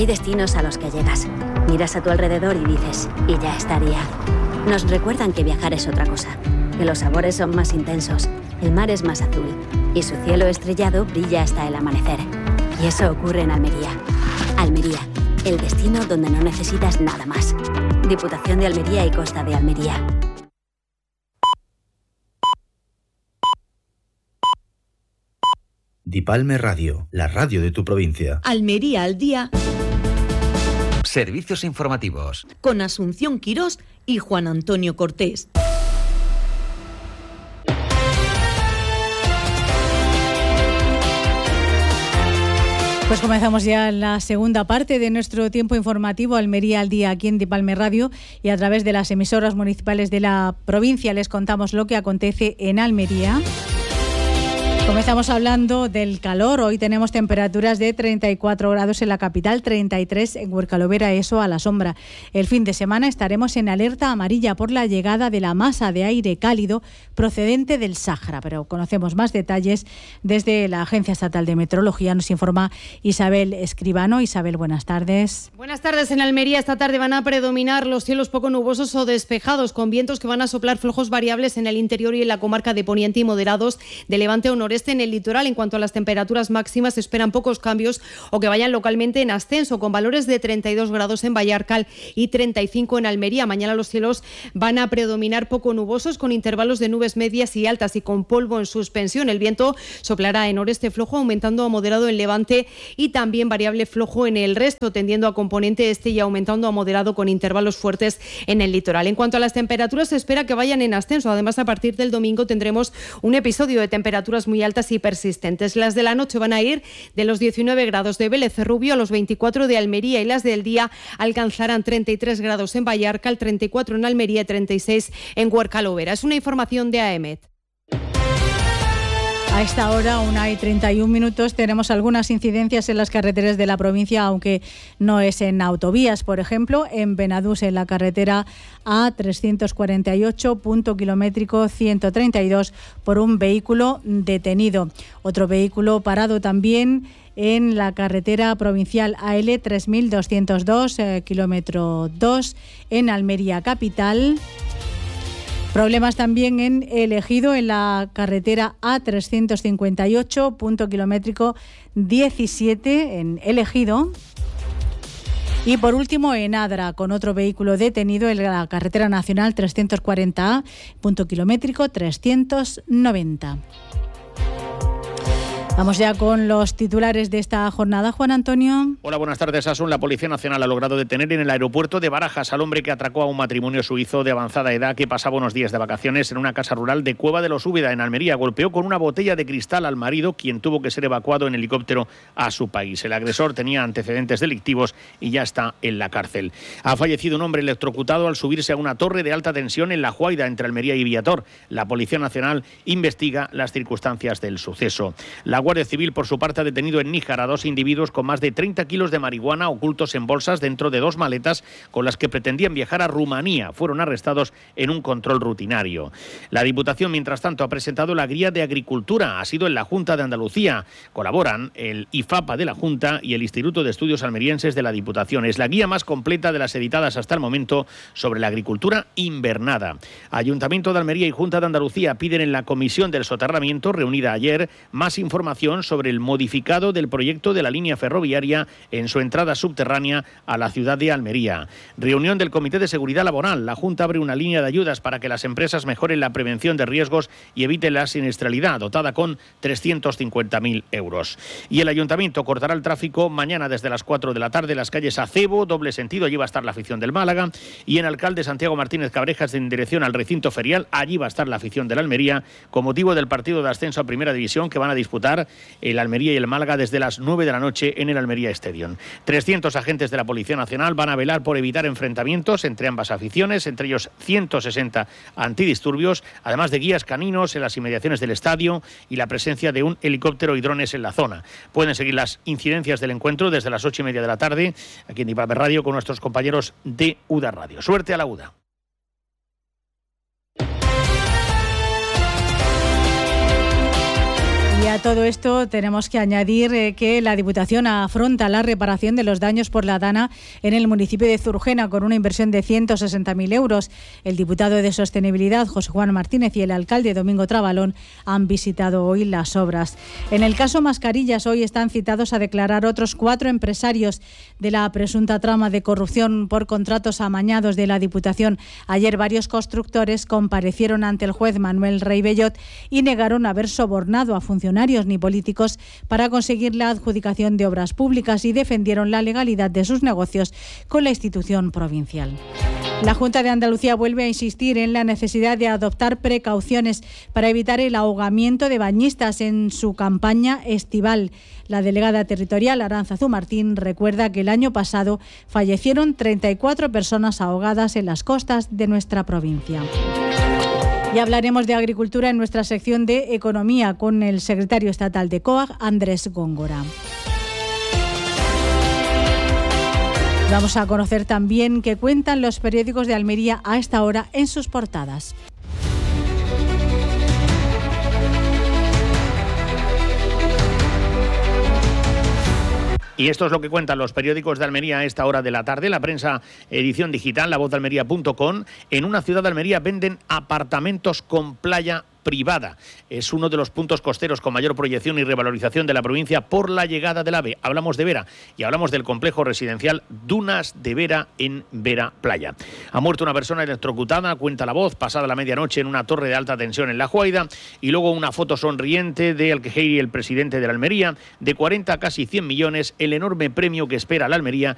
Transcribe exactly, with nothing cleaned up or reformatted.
Hay destinos a los que llegas, miras a tu alrededor y dices, y ya estaría. Nos recuerdan que viajar es otra cosa, que los sabores son más intensos, el mar es más azul y su cielo estrellado brilla hasta el amanecer. Y eso ocurre en Almería. Almería, el destino donde no necesitas nada más. Diputación de Almería y Costa de Almería. Dipalme Radio, la radio de tu provincia. Almería al día. Servicios informativos. Con Asunción Quirós y Juan Antonio Cortés. Pues comenzamos ya la segunda parte de nuestro tiempo informativo Almería al día aquí en Dipalme Radio, y a través de las emisoras municipales de la provincia les contamos lo que acontece en Almería. Comenzamos hablando del calor. Hoy tenemos temperaturas de treinta y cuatro grados en la capital, treinta y tres en Huercalovera, eso a la sombra. El fin de semana estaremos en alerta amarilla por la llegada de la masa de aire cálido procedente del Sáhara, pero conocemos más detalles desde la Agencia Estatal de Meteorología. Nos informa Isabel Escribano. Isabel, buenas tardes. Buenas tardes. En Almería esta tarde van a predominar los cielos poco nubosos o despejados, con vientos que van a soplar flojos variables en el interior y en la comarca de Poniente y moderados de levante o noreste en el litoral. En cuanto a las temperaturas máximas, se esperan pocos cambios o que vayan localmente en ascenso, con valores de treinta y dos grados en Vallarcal y treinta y cinco en Almería. Mañana los cielos van a predominar poco nubosos, con intervalos de nubes medias y altas y con polvo en suspensión. El viento soplará en noreste flojo, aumentando a moderado en levante y también variable flojo en el resto, tendiendo a componente este y aumentando a moderado con intervalos fuertes en el litoral. En cuanto a las temperaturas, se espera que vayan en ascenso. Además, a partir del domingo tendremos un episodio de temperaturas muy altas y persistentes. Las de la noche van a ir de los diecinueve grados de Vélez Rubio a los veinticuatro de Almería, y las del día alcanzarán treinta y tres grados en Vallarcal, treinta y cuatro en Almería y treinta y seis en Huercalovera. Es una información de A E M E T. A esta hora, una y treinta y un minutos, tenemos algunas incidencias en las carreteras de la provincia, aunque no es en autovías. Por ejemplo, en Benadús, en la carretera A trescientos cuarenta y ocho, punto kilométrico ciento treinta y dos, por un vehículo detenido. Otro vehículo parado también en la carretera provincial A L tres mil doscientos dos, eh, kilómetro dos, en Almería capital. Problemas también en El Ejido, en la carretera A trescientos cincuenta y ocho, punto kilométrico diecisiete, en El Ejido. Y por último, en Adra, con otro vehículo detenido en la carretera nacional trescientos cuarenta A, punto kilométrico trescientos noventa. Vamos ya con los titulares de esta jornada, Juan Antonio. Hola, buenas tardes, Asun. La Policía Nacional ha logrado detener en el aeropuerto de Barajas al hombre que atracó a un matrimonio suizo de avanzada edad que pasaba unos días de vacaciones en una casa rural de Cueva de los Úbeda, en Almería. Golpeó con una botella de cristal al marido, quien tuvo que ser evacuado en helicóptero a su país. El agresor tenía antecedentes delictivos y ya está en la cárcel. Ha fallecido un hombre electrocutado al subirse a una torre de alta tensión en La Juaida, entre Almería y Villator. La Policía Nacional investiga las circunstancias del suceso. La Guardia Civil, por su parte, ha detenido en Níjar a dos individuos con más de treinta kilos de marihuana ocultos en bolsas dentro de dos maletas con las que pretendían viajar a Rumanía. Fueron arrestados en un control rutinario. La Diputación, mientras tanto, ha presentado la guía de agricultura. Ha sido en la Junta de Andalucía. Colaboran el IFAPA de la Junta y el Instituto de Estudios Almerienses de la Diputación. Es la guía más completa de las editadas hasta el momento sobre la agricultura invernada. Ayuntamiento de Almería y Junta de Andalucía piden en la Comisión del Soterramiento, reunida ayer, más información sobre el modificado del proyecto de la línea ferroviaria en su entrada subterránea a la ciudad de Almería. Reunión del Comité de Seguridad Laboral. La Junta abre una línea de ayudas para que las empresas mejoren la prevención de riesgos y eviten la siniestralidad, dotada con trescientos cincuenta mil euros. Y el Ayuntamiento cortará el tráfico mañana desde las cuatro de la tarde en las calles Acebo, doble sentido, allí va a estar la afición del Málaga, y en Alcalde Santiago Martínez Cabrejas en dirección al recinto ferial, allí va a estar la afición del Almería, con motivo del partido de ascenso a Primera División que van a disputar el Almería y el Málaga desde las nueve de la noche en el Almería Stadium. trescientos agentes de la Policía Nacional van a velar por evitar enfrentamientos entre ambas aficiones, entre ellos ciento sesenta antidisturbios, además de guías caninos en las inmediaciones del estadio y la presencia de un helicóptero y drones en la zona. Pueden seguir las incidencias del encuentro desde las ocho y media de la tarde aquí en Dipalme Radio con nuestros compañeros de UDA Radio. Suerte a la UDA. Y todo esto tenemos que añadir eh, que la Diputación afronta la reparación de los daños por la Dana en el municipio de Zurgena con una inversión de ciento sesenta mil euros. El diputado de Sostenibilidad, José Juan Martínez, y el alcalde, Domingo Trabalón, han visitado hoy las obras. En el caso Mascarillas, hoy están citados a declarar otros cuatro empresarios de la presunta trama de corrupción por contratos amañados de la Diputación. Ayer varios constructores comparecieron ante el juez Manuel Rey Bellot y negaron haber sobornado a funcionarios ni políticos para conseguir la adjudicación de obras públicas y defendieron la legalidad de sus negocios con la institución provincial. La Junta de Andalucía vuelve a insistir en la necesidad de adoptar precauciones para evitar el ahogamiento de bañistas en su campaña estival. La delegada territorial Arantzazu Martín recuerda que el año pasado fallecieron treinta y cuatro personas ahogadas en las costas de nuestra provincia. Y hablaremos de agricultura en nuestra sección de Economía con el secretario estatal de C O A G, Andrés Góngora. Vamos a conocer también qué cuentan los periódicos de Almería a esta hora en sus portadas. Y esto es lo que cuentan los periódicos de Almería a esta hora de la tarde. La prensa, edición digital, la voz de almería punto com. En una ciudad de Almería venden apartamentos con playa privada. Es uno de los puntos costeros con mayor proyección y revalorización de la provincia por la llegada del AVE. Hablamos de Vera y hablamos del complejo residencial Dunas de Vera en Vera Playa. Ha muerto una persona electrocutada, cuenta La Voz, pasada la medianoche en una torre de alta tensión en La Juaida, y luego una foto sonriente de Alquejeiri, el presidente de la Almería, de cuarenta a casi cien millones, el enorme premio que espera la Almería